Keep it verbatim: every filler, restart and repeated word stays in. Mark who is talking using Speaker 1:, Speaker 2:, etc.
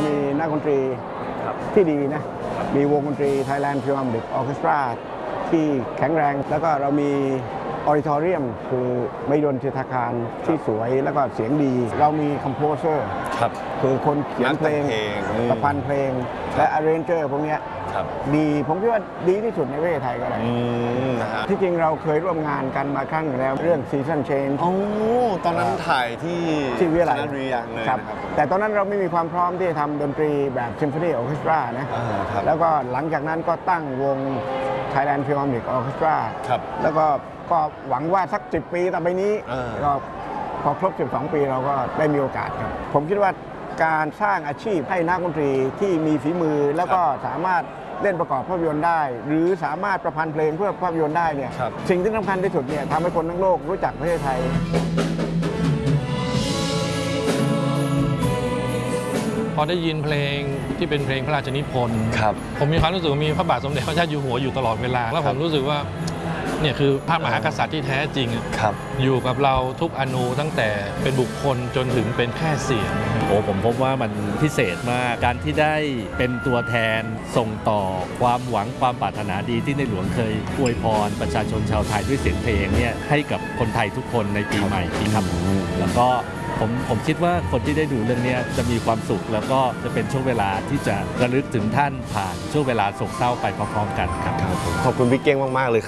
Speaker 1: มีนักดนตรีที่ดีนะมีวงดนตรี Thailand Philharmonic Orchestra ที่แข็งแรงแล้วก็เรามีออดิทอเรียมคือไม่ดนตรีอาคารที่สวยแล้วก็เสียงดีเรามีคอมโพเซอร์คือคนเขียนเพลงประพันธ์เพลงและอาร์เรนเจอร์พวกนี้ดีผมคิดว่าดีที่สุดในประเทศไทยก็ได้ที่จริงเราเคยร่วมงานกันมาครั้งแล้วเรื่อง Season Change
Speaker 2: โอ้ตอนนั้นถ่ายที่
Speaker 1: ที่วิทยาลัย
Speaker 2: เลย
Speaker 1: ครับแต่ตอนนั้นเราไม่มีความพร้อมที่จะทำดนตรีแบบ Symphony Orchestra นะแล้วก็หลังจากนั้นก็ตั้งวง Thailand Philharmonic Orchestra แล้วก็ก็หวังว่าสักสิบปีต่อไปนี้ก็พอครบสิบสองปีเราก็ได้มีโอกาสครับผมคิดว่าการสร้างอาชีพให้นักดนตรีที่มีฝีมือแล้วก็สามารถเล่นประกอบภาพยนตร์ได้หรือสามารถประพันธ์เพลงเพื่อภาพยนตร์ได้เนี่ยสิ่งที่สำคัญที่สุดเนี่ยทำให้คนทั้งโลกรู้จักประเทศไทย
Speaker 3: พอได้ยินเพลงที่เป็นเพลงพระราชนิพนธ์ผมมีความรู้สึกว่ามีพระบาทสมเด็จพระเจ้าอยู่หัวอยู่ตลอดเวลาแล้วผมรู้สึกว่าเนี่ยคือพระมหากษัตริย์ที่แท้จริงอยู่กับเราทุกอนูตั้งแต่เป็นบุคคลจนถึงเป็นแค่เสียง
Speaker 4: โอ้ผมพบว่ามันพิเศษมากการที่ได้เป็นตัวแทนส่งต่อความหวังความปรารถนาดีที่ในหลวงเคยอวยพรประชาชนชาวไทยด้วยเสียงเพลงเนี่ยให้กับคนไทยทุกคนในปีใหม่นี้ครับแล้วก็ผมผมคิดว่าคนที่ได้ดูเรื่องนี้จะมีความสุขแล้วก็จะเป็นช่วงเวลาที่จะระลึกถึงท่านผ่านช่วงเวลาโศกเศร้าไปพร้อมๆกันครับ
Speaker 2: ขอบคุณพี่เก้งมากๆเลย